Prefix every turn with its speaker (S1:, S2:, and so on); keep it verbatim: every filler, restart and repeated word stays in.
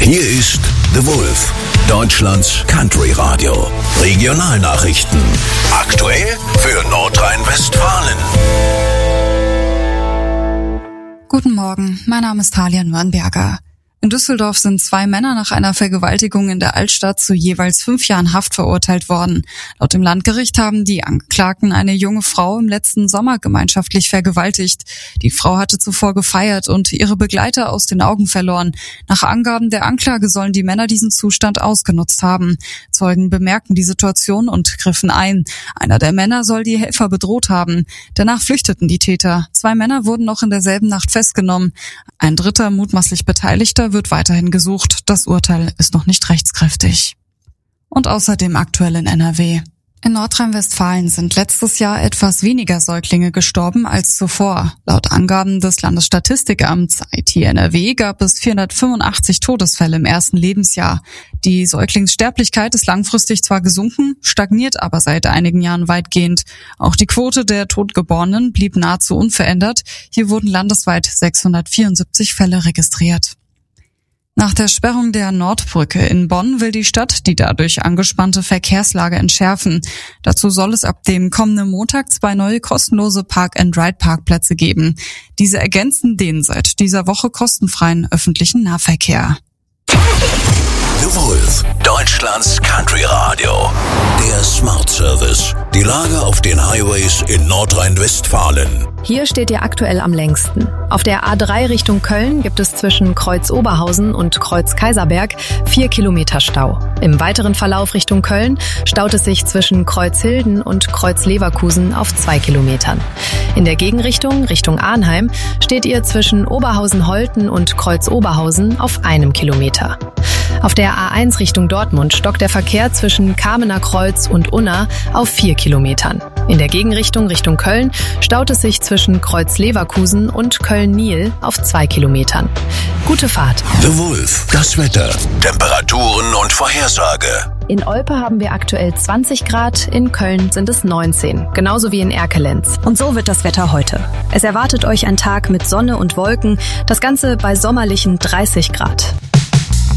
S1: Hier ist The Wolf, Deutschlands Country-Radio. Regionalnachrichten. Aktuell für Nordrhein-Westfalen.
S2: Guten Morgen, mein Name ist Talia Nürnberger. In Düsseldorf sind zwei Männer nach einer Vergewaltigung in der Altstadt zu jeweils fünf Jahren Haft verurteilt worden. Laut dem Landgericht haben die Angeklagten eine junge Frau im letzten Sommer gemeinschaftlich vergewaltigt. Die Frau hatte zuvor gefeiert und ihre Begleiter aus den Augen verloren. Nach Angaben der Anklage sollen die Männer diesen Zustand ausgenutzt haben. Zeugen bemerkten die Situation und griffen ein. Einer der Männer soll die Helfer bedroht haben. Danach flüchteten die Täter. Zwei Männer wurden noch in derselben Nacht festgenommen. Ein dritter mutmaßlich Beteiligter wird weiterhin gesucht. Das Urteil ist noch nicht rechtskräftig. Und außerdem aktuell in N R W. In Nordrhein-Westfalen sind letztes Jahr etwas weniger Säuglinge gestorben als zuvor. Laut Angaben des Landesstatistikamts I T N R W gab es vierhundertfünfundachtzig Todesfälle im ersten Lebensjahr. Die Säuglingssterblichkeit ist langfristig zwar gesunken, stagniert aber seit einigen Jahren weitgehend. Auch die Quote der Totgeborenen blieb nahezu unverändert. Hier wurden landesweit sechshundertvierundsiebzig Fälle registriert. Nach der Sperrung der Nordbrücke in Bonn will die Stadt die dadurch angespannte Verkehrslage entschärfen. Dazu soll es ab dem kommenden Montag zwei neue kostenlose Park-and-Ride-Parkplätze geben. Diese ergänzen den seit dieser Woche kostenfreien öffentlichen Nahverkehr.
S1: The Wolf, Deutschlands Country-Radio. Der Smart Service. Die Lage auf den Highways in Nordrhein-Westfalen.
S3: Hier steht ihr aktuell am längsten. Auf der A drei Richtung Köln gibt es zwischen Kreuz Oberhausen und Kreuz Kaiserberg vier Kilometer Stau. Im weiteren Verlauf Richtung Köln staut es sich zwischen Kreuz Hilden und Kreuz Leverkusen auf zwei Kilometern. In der Gegenrichtung, Richtung Arnheim, steht ihr zwischen Oberhausen-Holten und Kreuz Oberhausen auf einem Kilometer. Auf der A eins Richtung Dortmund stockt der Verkehr zwischen Kamener Kreuz und Unna auf vier Kilometern. In der Gegenrichtung Richtung Köln staut es sich zwischen Kreuz Leverkusen und Köln-Niel auf zwei Kilometern. Gute Fahrt.
S1: The Wolf, das Wetter, Temperaturen und Vorhersage.
S3: In Olpe haben wir aktuell zwanzig Grad, in Köln sind es neunzehn, genauso wie in Erkelenz. Und so wird das Wetter heute. Es erwartet euch ein Tag mit Sonne und Wolken, das Ganze bei sommerlichen dreißig Grad.